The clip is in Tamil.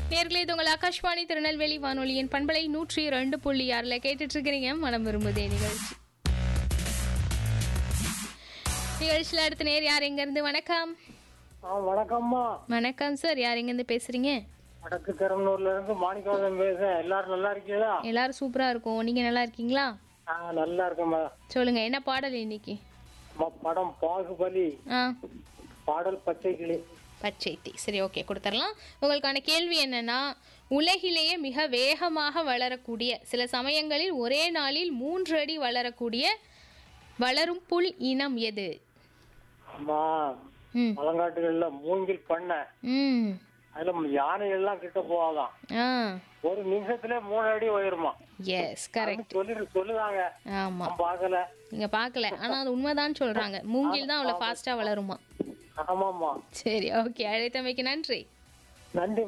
நேர்களே, இது உங்கள் ஆகாஷ்வாணி திருநெல்வேலி வானொலியின் பண்பலை 102.6 கேட்டுட்டு இருக்கிறீங்க மனம் விரும்புதே நிகழ்ச்சி. நிகழ்ச்சியில் அடுத்த நேர் யார் எங்க இருந்து? வணக்கம். வணக்கம்மா. வணக்கம் சார், யார் எங்க இருந்து பேசுறீங்க? வடக்கு பெரம்பலூர்ல இருந்து மாணிக்கவாசன் பேசுறேன். எல்லாரும் நல்லா இருக்கீங்களா? எல்லாரும் சூப்பரா இருக்கும். நீங்க நல்லா இருக்கீங்களா? நல்லா இருக்கேம்மா. சொல்லுங்க, என்ன பாடல் இன்னைக்கு? படம் பாகுபலி, பாடல் பச்சை கிளி. பச்சை தீ. சரி, ஓகே, கொடுத்துடலாம். உங்களுக்கான கேள்வி என்னன்னா, உலகிலேயே மிக வேகமாக வளரக்கூடிய, சில சமயங்களில் ஒரே நாளில் 3 அடி வளரக்கூடிய வளரும் புல் இனம் எது? அம்மா, மலங்காட்டுகள்ல மூங்கில் பண்ண, அதுல யானை எல்லாம் கிட்ட போவாதான். ஒரு நிமிஷத்துல 3 அடி உயருமா? S, correct. சொல்லுவாங்க. ஆமா, பாக்கல, நீங்க பாக்கல, ஆனா அது உண்மைதான் சொல்றாங்க. மூங்கில் தான் அவ்வளவு ஃபாஸ்டா வளருமா. ஆமாமா. சரி, ஓகே, அழைத்தமைக்கு நன்றி. நன்றி.